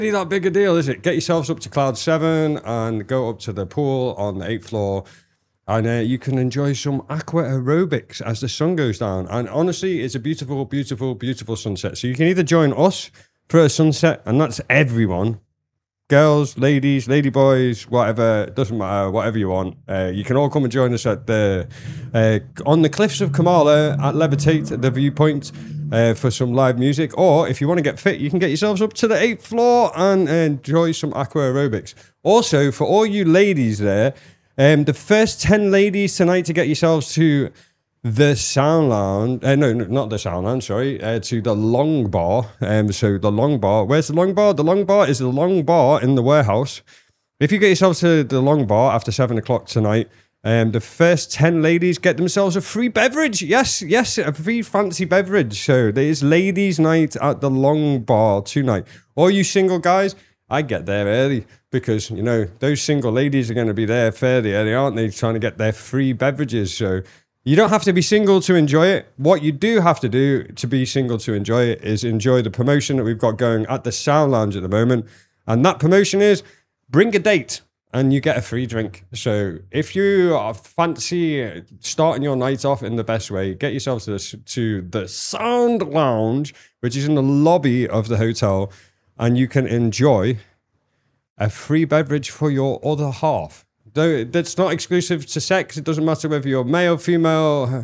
Really that big a deal, is it? Get yourselves up to Cloud 7 and go up to the pool on the 8th floor. And you can enjoy some aqua aerobics as the sun goes down. And honestly, it's a beautiful, beautiful, beautiful sunset. So you can either join us for a sunset, and that's everyone. Girls, ladies, lady boys, whatever, it doesn't matter, whatever you want. You can all come and join us at the on the cliffs of Kamala at Levitate, the viewpoint, for some live music. Or if you want to get fit, you can get yourselves up to the 8th floor and enjoy some aqua aerobics. Also, for all you ladies there, the first 10 ladies tonight to get yourselves to the Sound Lounge, no, not the Sound Lounge, sorry, to the Long Bar. So the Long Bar, where's the Long Bar? The Long Bar is the Long Bar in the warehouse. If you get yourselves to the Long Bar after 7 o'clock tonight, the first 10 ladies get themselves a free beverage. Yes, a free fancy beverage. So there is ladies' night at the Long Bar tonight. All you single guys, I get there early because, you know, those single ladies are going to be there fairly early, aren't they? Trying to get their free beverages. So you don't have to be single to enjoy it. What you do have to do to be single to enjoy it is enjoy the promotion that we've got going at the Sound Lounge at the moment. And that promotion is bring a date and you get a free drink. So if you fancy starting your night off in the best way, get yourself to the Sound Lounge, which is in the lobby of the hotel, and you can enjoy a free beverage for your other half. Though that's not exclusive to sex. It doesn't matter whether you're male, female,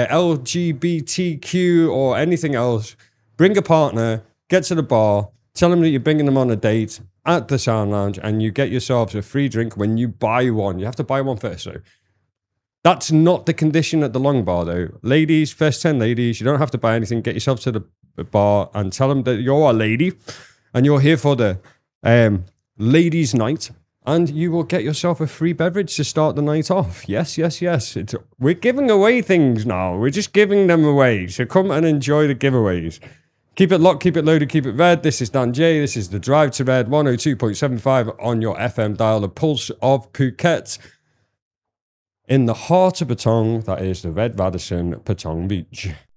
LGBTQ, or anything else. Bring a partner, get to the bar, tell them that you're bringing them on a date at the Sound Lounge, and you get yourselves a free drink when you buy one. You have to buy one first, though. That's not the condition at the Long Bar, though. Ladies, first 10 ladies, you don't have to buy anything. Get yourself to the bar and tell them that you're a lady and you're here for the ladies' night. And you will get yourself a free beverage to start the night off. Yes. We're giving away things now. We're just giving them away. So come and enjoy the giveaways. Keep it locked, keep it loaded, keep it red. This is Dan J. This is the Drive to Red 102.75 on your FM dial, the pulse of Phuket. In the heart of Patong, that is the Red Radisson, Patong Beach.